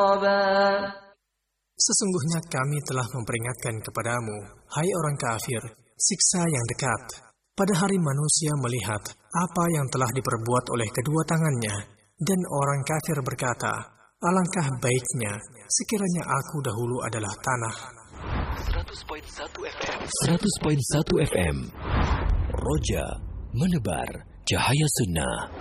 Sesungguhnya kami telah memperingatkan kepadamu, hai orang kafir, siksa yang dekat. Pada hari manusia melihat apa yang telah diperbuat oleh kedua tangannya, dan orang kafir berkata, alangkah baiknya sekiranya aku dahulu adalah tanah. 100.1 FM Roja menebar cahaya sunnah.